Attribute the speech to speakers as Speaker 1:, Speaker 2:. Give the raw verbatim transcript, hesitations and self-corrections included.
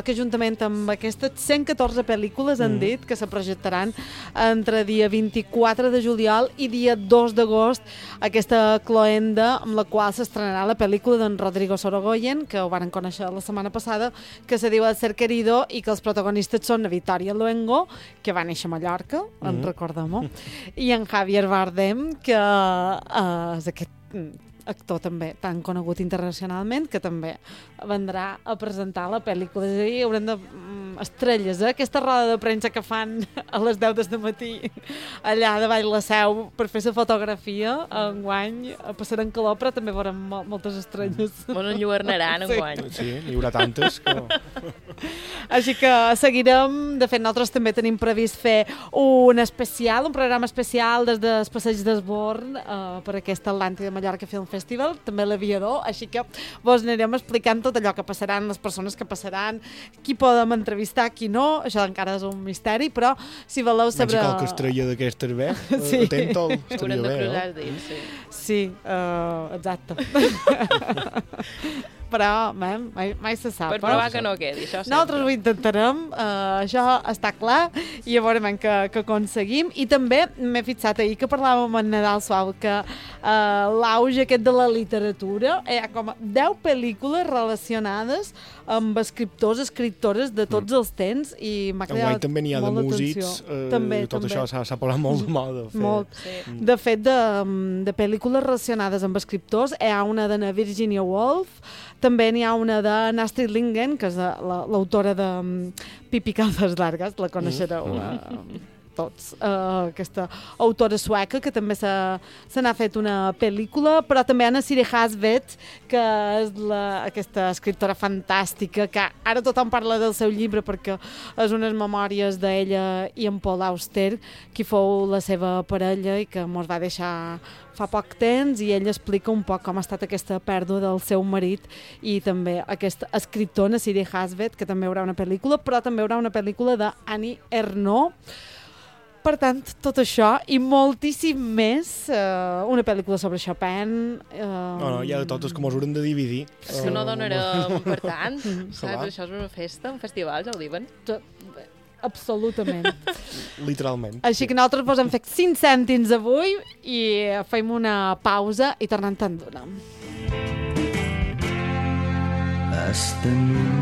Speaker 1: que juntament amb aquestes cent catorze pel·lícules han dit que se projectaran entre dia vint-i-quatre de juliol i dia dos d'agost, aquesta cloenda amb la qual s'estrenarà la pel·lícula d'en Rodrigo Sorogoyen, que ho varen conèixer la setmana passada, que se diu El ser querido i que els protagonistes són la Victoria Luengo, que va néixer a Mallorca, mm. en recordem-ho, i en Javier Bardem, que uh, és aquest actor també tan conegut internacionalment, que també vendrà a presentar la pel·lícula. És a dir, haurem de... estrelles, eh? Aquesta roda de premsa que fan a les deu del matí allà davall la seu per fer la fotografia, enguany passaran calor, però també veurem mol moltes estrelles.
Speaker 2: Bueno, enlluernaran enguany.
Speaker 3: Sí, n'hi haurà tantes que...
Speaker 1: Així que seguirem. De fet, nosaltres també tenim previst fer un especial, un programa especial des del Passeig d'Esborn uh, per aquest Atlàntida Mallorca Film Festival, també l'Aviador, així que vos anirem explicant tot allò que passaran, les persones que passaran, qui podem entrevistar, qui no, això encara és un misteri, però si voleu saber...
Speaker 3: Menys que estrella d'aquestes bé,
Speaker 1: sí.
Speaker 3: atent-ho, estaria bé,
Speaker 2: no?
Speaker 3: no?
Speaker 2: Sí,
Speaker 1: sí uh, exacte. Però mai, mai, mai se sap.
Speaker 2: Per provar que no quedi, això sempre.
Speaker 1: Nosaltres ho intentarem, uh, això està clar, i a veure que, que aconseguim. I també m'he fixat ahir que parlàvem amb en Nadal Suau que uh, l'auge aquest de la literatura, hi ha com deu pel·lícules relacionades amb escriptors, escriptores de tots mm. els temps, i m'ha creat
Speaker 3: també n'hi ha de músics, eh,
Speaker 1: també,
Speaker 3: tot
Speaker 1: també.
Speaker 3: això s'ha parlat molt de moda. Fer.
Speaker 1: Molt.
Speaker 2: Sí.
Speaker 1: De fet, de, de pel·lícules relacionades amb escriptors, hi ha una de Virginia Woolf, també n'hi ha una de Astrid Lindgren, que és l'autora de um, Pipi Calzas Largas, la coneixereu uh, tots, uh, aquesta autora sueca, que també se n'ha fet una pel·lícula, però també Anna Siri Hasvet, que és la, aquesta escriptora fantàstica, que ara tothom parla del seu llibre perquè és unes memòries d'ella i en Paul Auster, qui fou la seva parella i que mos va deixar fa poc temps, i ell explica un poc com ha estat aquesta pèrdua del seu marit, i també aquest escriptor, Nassiri Hasvet, que també hi haurà una pel·lícula, però també hi haurà una pel·lícula d'Annie Ernaux. Per tant, tot això i moltíssim més, uh, una pel·lícula sobre Chopin... Uh...
Speaker 3: No, no, ja de tot és com us haurem de dividir.
Speaker 2: És que no donarem per tant,
Speaker 3: Se
Speaker 2: saps?
Speaker 3: va.
Speaker 2: Això és una festa, un festival, ja ho diuen.
Speaker 1: Absolutament.
Speaker 3: Literalment.
Speaker 1: Així que nosaltres posem fet cinc cèntims avui i fem una pausa i tornem tant d'una.
Speaker 4: Hasta nunca.